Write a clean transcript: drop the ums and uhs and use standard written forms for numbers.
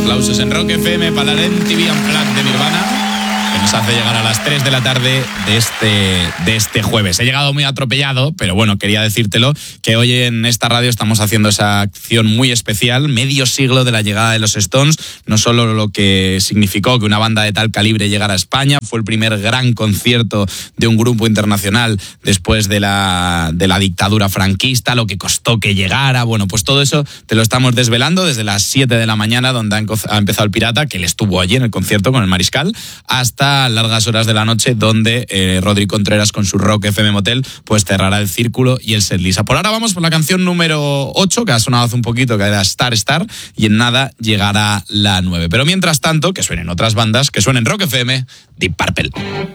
Aplausos en Rock FM para la MTV Unplugged de Nirvana, que nos hace llegar a las 3 de la tarde de este jueves. He llegado muy atropellado, pero bueno, quería decírtelo, que hoy en esta radio estamos haciendo esa acción muy especial, medio siglo de la llegada de los Stones, no solo lo que significó que una banda de tal calibre llegara a España, fue el primer gran concierto de un grupo internacional después de la dictadura franquista, lo que costó que llegara, bueno, pues todo eso te lo estamos desvelando desde las 7 de la mañana, donde ha empezado el Pirata, que él estuvo allí en el concierto con el Mariscal, hasta largas horas de la noche, donde Rodri Contreras con su Rock FM Motel pues cerrará el círculo y el setlist. Por ahora vamos por la canción número 8, que ha sonado hace un poquito, que era Star Star, y en nada llegará la 9. Pero mientras tanto, que suenen otras bandas, que suenen Rock FM, Deep Purple.